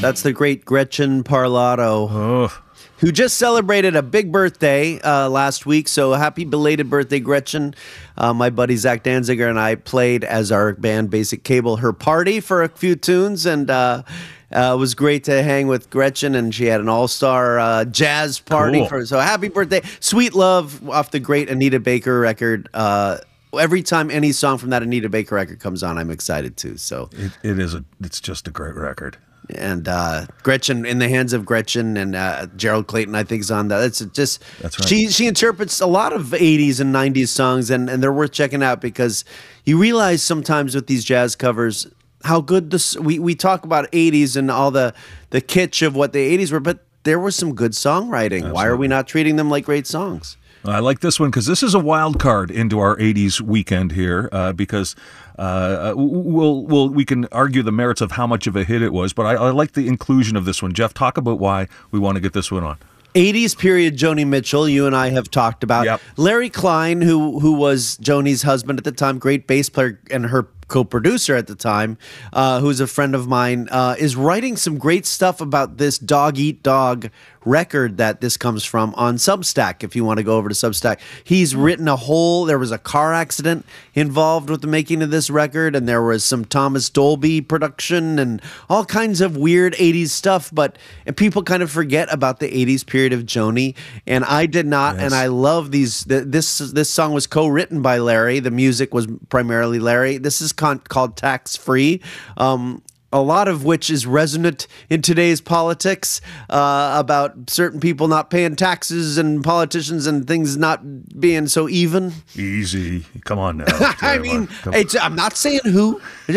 That's the great Gretchen Parlato, Oh, who just celebrated a big birthday last week. So happy belated birthday, Gretchen. My buddy Zach Danziger and I played as our band Basic Cable her party for a few tunes, and it was great to hang with Gretchen, and she had an all-star jazz party. Cool. So happy birthday. Sweet Love off the great Anita Baker record. Every time any song from that Anita Baker record comes on, I'm excited too. So it's just a great record. And Gretchen, In the Hands of Gretchen, and Gerald Clayton, I think, is on that. That's right. She interprets a lot of 80s and 90s songs, and they're worth checking out, because you realize sometimes with these jazz covers how good we talk about 80s and all the kitsch of what the 80s were, but there was some good songwriting. Absolutely. Why are we not treating them like great songs? I like this one because this is a wild card into our 80s weekend here, because we can argue the merits of how much of a hit it was, but I like the inclusion of this one. Jeff, talk about why we want to get this one on. 80s period Joni Mitchell, you and I have talked about. Yep. Larry Klein, who was Joni's husband at the time, great bass player, and her co-producer at the time, who's a friend of mine, is writing some great stuff about this Dog Eat Dog record that this comes from on Substack. If you want to go over to Substack, he's written there was a car accident involved with the making of this record, and there was some Thomas Dolby production and all kinds of weird 80s stuff, and people kind of forget about the 80s period of Joni, and I did not. Yes. And I love these. This song was co-written by Larry. The music was primarily Larry. This is called Tax Free. A lot of which is resonant in today's politics, about certain people not paying taxes and politicians and things not being so even. Easy. Come on now. I mean, I'm not saying who.